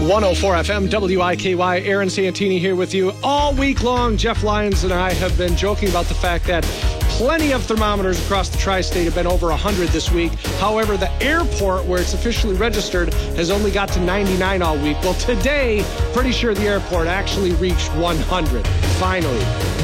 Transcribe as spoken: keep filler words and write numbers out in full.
one oh four F M, W I K Y, Aaron Santini here with you. All week long, Jeff Lyons and I have been joking about the fact that plenty of thermometers across the tri-state have been over one hundred this week. However, the airport, where it's officially registered, has only got to ninety-nine all week. Well, today, pretty sure the airport actually reached one hundred. Finally.